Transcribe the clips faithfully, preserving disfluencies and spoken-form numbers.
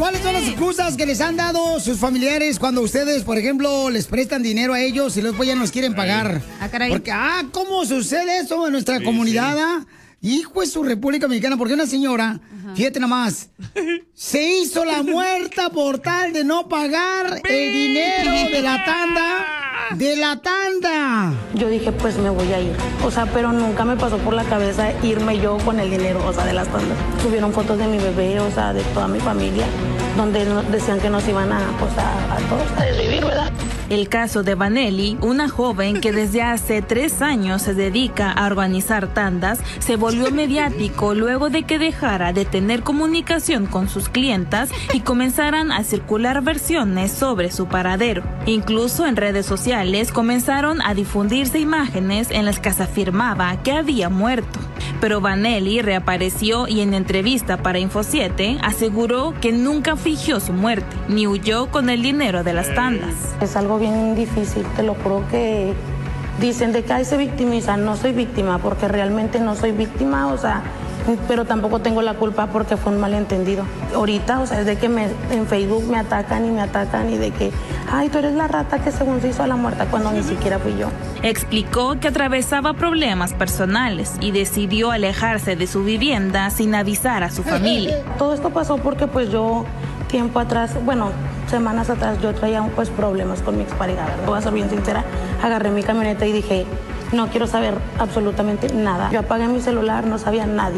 ¿cuáles son las excusas que les han dado sus familiares cuando ustedes, por ejemplo, les prestan dinero a ellos y después ya no les quieren pagar? Ah, caray. Porque, ah, ¿cómo sucede eso en nuestra Sí, comunidad? sí. ah? Hijo de su República Mexicana, porque una señora, Ajá. fíjate nomás, se hizo la muerta por tal de no pagar el dinero de la tanda, de la tanda. Yo dije, pues me voy a ir. O sea, pero nunca me pasó por la cabeza irme yo con el dinero, o sea, de las tandas. Subieron fotos de mi bebé, o sea, de toda mi familia, donde no- decían que nos iban a, pues, a, a todos a desvivir, ¿verdad? El caso de Vanelli, una joven que desde hace tres años se dedica a organizar tandas, se volvió mediático luego de que dejara de tener comunicación con sus clientas y comenzaran a circular versiones sobre su paradero. Incluso en redes sociales comenzaron a difundirse imágenes en las que se afirmaba que había muerto. Pero Vanelli reapareció y en entrevista para Info siete aseguró que nunca fingió su muerte, ni huyó con el dinero de las tandas. Es algo bien difícil, te lo juro que dicen de que ahí se victimiza. No soy víctima porque realmente no soy víctima, o sea, pero tampoco tengo la culpa porque fue un malentendido. Ahorita, o sea, es de que me, en Facebook me atacan y me atacan y de que, ay, tú eres la rata que según se hizo a la muerta cuando ni siquiera fui yo. Explicó que atravesaba problemas personales y decidió alejarse de su vivienda sin avisar a su familia. Todo esto pasó porque pues yo tiempo atrás, bueno, semanas atrás yo traía pues problemas con mi expareja, ¿verdad? Voy a ser bien sincera, agarré mi camioneta y dije, no quiero saber absolutamente nada. Yo apagué mi celular, no sabía nadie.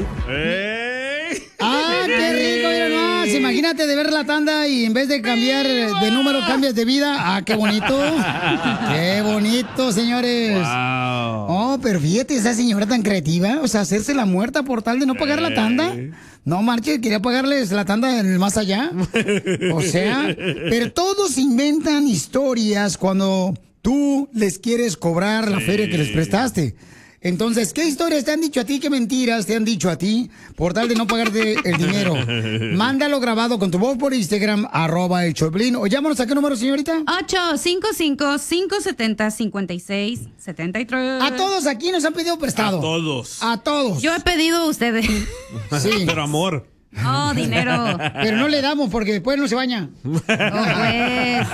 ¡Ah, qué rico! Mira nomás, imagínate de ver la tanda y en vez de cambiar de número, cambias de vida. ¡Ah, qué bonito! ¡Qué bonito, señores! Wow. Oh, pero fíjate, esa señora tan creativa, o sea, hacerse la muerta por tal de no pagar la tanda. No, marche, quería pagarles la tanda en el más allá. O sea, pero todos inventan historias cuando tú les quieres cobrar la feria que les prestaste. Entonces, ¿qué historias te han dicho a ti? ¿Qué mentiras te han dicho a ti por tal de no pagarte el dinero? Mándalo grabado con tu voz por Instagram, arroba el Choplin. O llámanos a qué número, señorita. ocho cinco cinco, cinco siete cero, cinco seis siete tres. A todos aquí nos han pedido prestado. A todos. A todos. Yo he pedido a ustedes. Sí. Pero amor. Oh, dinero. Pero no le damos porque después no se baña. No, pues.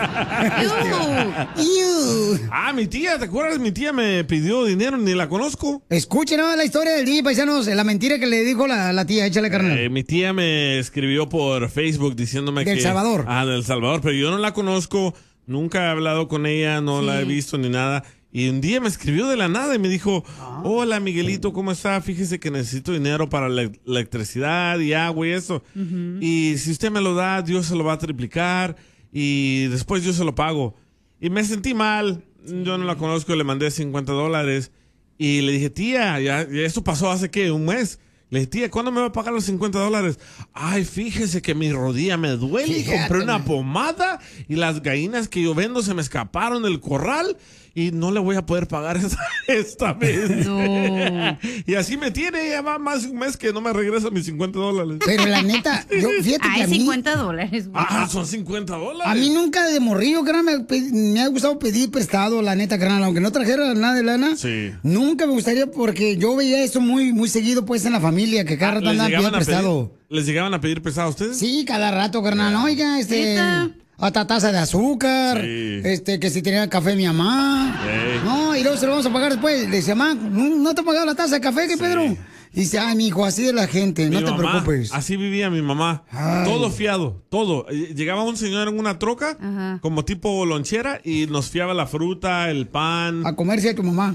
Iu. Ah, mi tía, ¿te acuerdas? Mi tía me pidió dinero, ni la conozco. Escuchen ¿no? la historia del día, paisanos, la mentira que le dijo la, la tía, échale carnal. Eh, mi tía me escribió por Facebook diciéndome que... Del Salvador. Ah, del Salvador, pero yo no la conozco, nunca he hablado con ella, no Sí. la he visto ni nada. Y un día me escribió de la nada y me dijo, hola Miguelito, ¿cómo está? Fíjese que necesito dinero para la electricidad y agua y eso. Y si usted me lo da, Dios se lo va a triplicar y después yo se lo pago. Y me sentí mal, yo no la conozco, le mandé cincuenta dólares y le dije, tía, ya, ya esto pasó hace, ¿qué? Un mes. Le dije, tía, ¿cuándo me va a pagar los cincuenta dólares? Ay, fíjese que mi rodilla me duele y Fíjate, compré una man. pomada y las gallinas que yo vendo se me escaparon del corral y no le voy a poder pagar esta, esta vez. No. Y así me tiene, ya va más de un mes que no me regresa mis cincuenta dólares. Pero la neta, yo, fíjate que Ay, a mí, cincuenta dólares. güey. Ah, son cincuenta dólares. a mí nunca de morrillo, carnal, me, pe- me ha gustado pedir prestado, la neta, carnal, aunque no trajera nada de lana. Sí. Nunca me gustaría porque yo veía eso muy, muy seguido, pues, en la familia, que cada rato ¿Les andaban pidiendo llegaban, a prestado. pedir, ¿Les llegaban a pedir prestado a ustedes? Sí, cada rato, carnal. Oiga, este. ¿Neta? Hasta taza de azúcar. Sí. Este, que si tenía café mi mamá. Sí. No, y luego se lo vamos a pagar después. Le dice, mamá, ¿no, no te ha pagado la taza de café, qué Pedro? Y dice, ay, mi hijo, así de la gente, Mi no te mamá, preocupes. Así vivía mi mamá. Ay. Todo fiado, todo. Eh, Llegaba un señor en una troca, Ajá. como tipo lonchera, y nos fiaba la fruta, el pan. A comerse a tu mamá.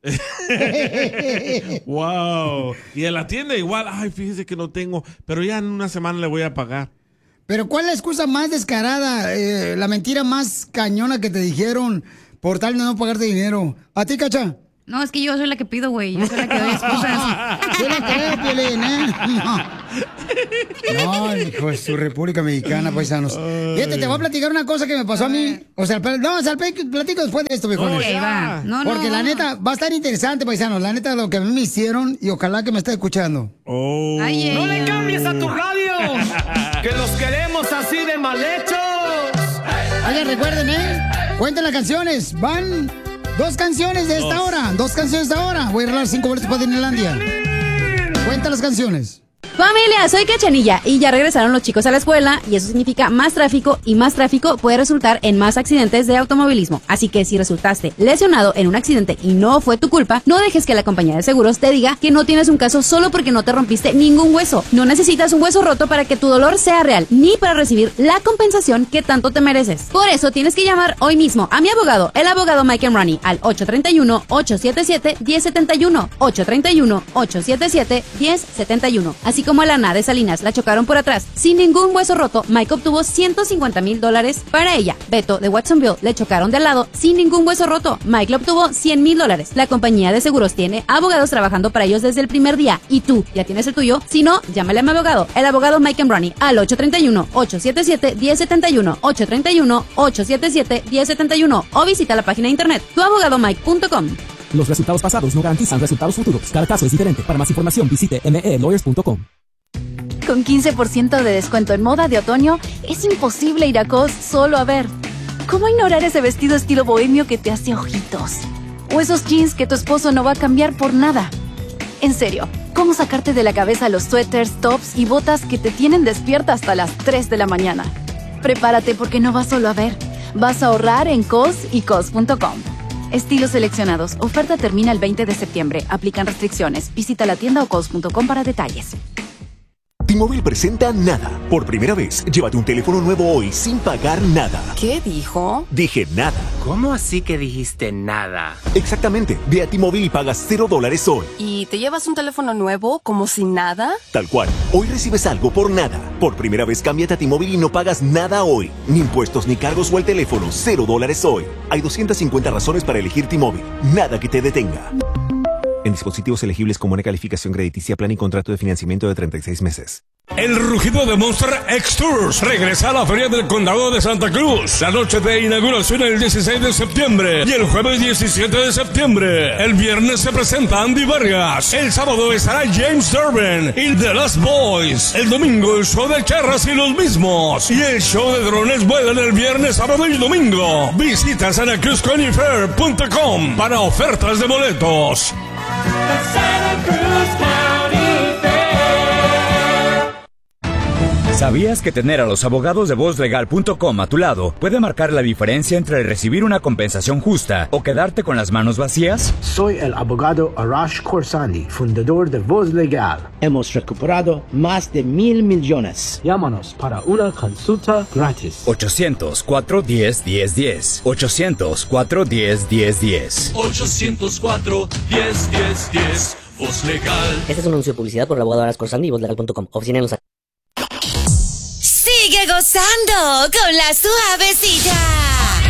Wow. Y en la tienda igual, ay, fíjese que no tengo, pero ya en una semana le voy a pagar. Pero ¿cuál es la excusa más descarada, eh, la mentira más cañona que te dijeron por tal de no pagarte dinero? ¿A ti, Cacha? No, es que yo soy la que pido, güey. Yo soy la que doy excusas. Yo la creo, Piolín, ¿eh? No, no hijo de su República Mexicana, paisanos. Fíjate, te voy a platicar una cosa que me pasó a mí. O sea, pero- no, o sea, pl- platico después de esto, viejo. No, Ok, ya. va. No, Porque no. la neta, va a estar interesante, paisanos. La neta, lo que a mí me hicieron y ojalá que me esté escuchando. Oh. Ay, eh. ¡No le cambies a tu radio! ¡Que los queremos así de mal hechos! Oigan, recuerden, ¿eh? Cuenten las canciones. Van dos canciones de esta Dos. hora. Dos canciones de esta hora. Voy a regalar cinco boletos para Disneylandia. Cuenta las canciones. Familia, soy Cachanilla y ya regresaron los chicos a la escuela y eso significa más tráfico y más tráfico puede resultar en más accidentes de automovilismo. Así que si resultaste lesionado en un accidente y no fue tu culpa, no dejes que la compañía de seguros te diga que no tienes un caso solo porque no te rompiste ningún hueso. No necesitas un hueso roto para que tu dolor sea real ni para recibir la compensación que tanto te mereces. Por eso tienes que llamar hoy mismo a mi abogado, el abogado Mike Emrani, al ocho tres uno, ocho siete siete, uno cero siete uno, ocho tres uno, ocho siete siete, uno cero siete uno. Así como a Lana de Salinas la chocaron por atrás sin ningún hueso roto, Mike obtuvo ciento cincuenta mil dólares para ella. Beto de Watsonville le chocaron de al lado sin ningún hueso roto, Mike le obtuvo cien mil dólares. La compañía de seguros tiene abogados trabajando para ellos desde el primer día y tú ya tienes el tuyo. Si no, llámale a mi abogado, el abogado Mike Emrani, al ocho tres uno, ocho siete siete, uno cero siete uno, ocho tres uno, ocho siete siete, uno cero siete uno o visita la página de internet tu abogado mike punto com. Los resultados pasados no garantizan resultados futuros. Cada caso es diferente. Para más información visite m e lawyers punto com. Con quince por ciento de descuento en moda de otoño, es imposible ir a Cos solo a ver. ¿Cómo ignorar ese vestido estilo bohemio que te hace ojitos? O esos jeans que tu esposo no va a cambiar por nada. En serio, ¿cómo sacarte de la cabeza los suéteres, tops y botas que te tienen despierta hasta las tres de la mañana? Prepárate porque no vas solo a ver. Vas a ahorrar en Cos y Cos punto com. Estilos seleccionados. Oferta termina el veinte de septiembre. Aplican restricciones. Visita la tienda o cos punto com para detalles. T-Mobile presenta Nada. Por primera vez, llévate un teléfono nuevo hoy sin pagar nada. ¿Qué dijo? Dije nada. ¿Cómo así que dijiste nada? Exactamente. Ve a T-Mobile y pagas cero dólares hoy. ¿Y te llevas un teléfono nuevo como si nada? Tal cual. Hoy recibes algo por nada. Por primera vez, cámbiate a T-Mobile y no pagas nada hoy. Ni impuestos, ni cargos o el teléfono. Cero dólares hoy. Hay doscientas cincuenta razones para elegir T-Mobile. Nada que te detenga. En dispositivos elegibles con buena calificación crediticia, plan y contrato de financiamiento de treinta y seis meses. El rugido de Monster X Tours regresa a la Feria del Condado de Santa Cruz. La noche de inauguración el dieciséis de septiembre y el jueves diecisiete de septiembre. El viernes se presenta Andy Vargas. El sábado estará James Durbin y The Last Boys. El domingo el show de charras y los mismos. Y el show de drones vuelan el viernes, sábado y domingo. Visita santa cruz county fair punto com para ofertas de boletos. Santa Cruz County Fair. ¿Sabías que tener a los abogados de voz legal punto com a tu lado puede marcar la diferencia entre recibir una compensación justa o quedarte con las manos vacías? Soy el abogado Arash Khorsandi, fundador de Voz Legal. Hemos recuperado más de mil millones. Llámanos para una consulta gratis. ochocientos, cuatro diez, diez diez. ochocientos, cuatro diez, diez diez. ochocientos cuatro, diez diez diez. Voz Legal. Este es un anuncio de publicidad por el abogado Arash Khorsandi y voz legal punto com. Oficina en Los Ángeles. Sigue gozando con la suavecita.